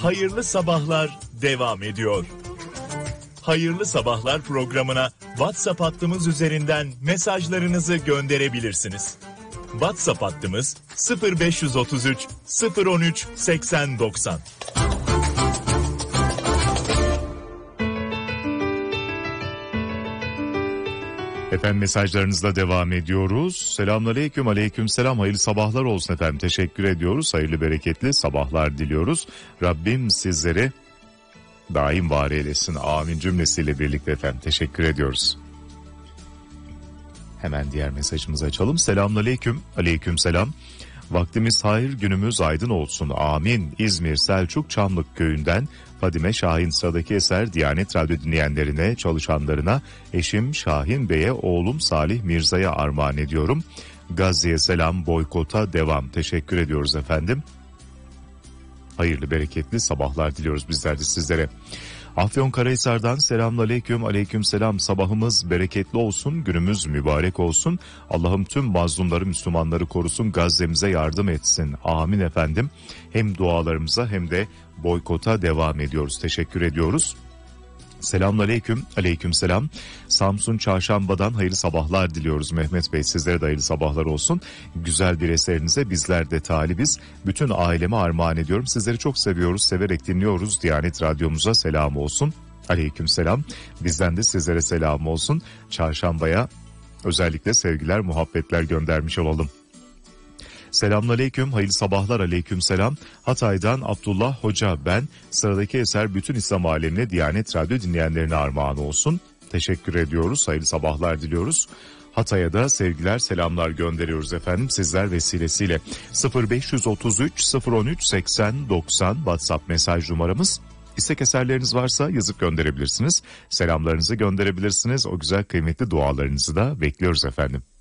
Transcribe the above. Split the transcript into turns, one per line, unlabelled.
Hayırlı Sabahlar devam ediyor. Hayırlı Sabahlar programına WhatsApp hattımız üzerinden mesajlarınızı gönderebilirsiniz. WhatsApp hattımız 0533 013 8090.
Efendim mesajlarınızla devam ediyoruz. Selamünaleyküm, aleykümselam. Hayırlı sabahlar olsun efendim. Teşekkür ediyoruz. Hayırlı bereketli sabahlar diliyoruz. Rabbim sizleri daim var eylesin. Amin cümlesiyle birlikte efendim. Teşekkür ediyoruz. Hemen diğer mesajımızı açalım. Selamünaleyküm, aleykümselam. Vaktimiz hayır, günümüz aydın olsun. Amin. İzmir Selçuk Çamlık köyünden Fadime Şahin, sıradaki eser Diyanet Radyo dinleyenlerine, çalışanlarına, eşim Şahin Bey'e, oğlum Salih Mirza'ya armağan ediyorum. Gazze'ye selam, boykota devam. Teşekkür ediyoruz efendim. Hayırlı bereketli sabahlar diliyoruz bizler de sizlere. Afyonkarahisar'dan selamünaleyküm, aleykümselam. Sabahımız bereketli olsun, günümüz mübarek olsun. Allah'ım tüm mazlumları, Müslümanları korusun, Gazze'mize yardım etsin. Amin efendim. Hem dualarımıza hem de boykota devam ediyoruz. Teşekkür ediyoruz. Selamünaleyküm, aleykümselam. Samsun Çarşamba'dan hayırlı sabahlar diliyoruz Mehmet Bey. Sizlere de hayırlı sabahlar olsun. Güzel bir eserinize bizler de talibiz. Bütün aileme armağan ediyorum. Sizleri çok seviyoruz, severek dinliyoruz. Diyanet Radyomuza selam olsun. Aleykümselam. Bizden de sizlere selam olsun. Çarşamba'ya özellikle sevgiler, muhabbetler göndermiş olalım. Selamünaleyküm, hayırlı sabahlar, aleykümselam. Hatay'dan Abdullah Hoca ben. Sıradaki eser bütün İslam alemine, Diyanet Radyo dinleyenlerine armağan olsun. Teşekkür ediyoruz, hayırlı sabahlar diliyoruz. Hatay'a da sevgiler, selamlar gönderiyoruz efendim sizler vesilesiyle. 0533 013 80 90 WhatsApp mesaj numaramız. İstek eserleriniz varsa yazıp gönderebilirsiniz. Selamlarınızı gönderebilirsiniz. O güzel kıymetli dualarınızı da bekliyoruz efendim.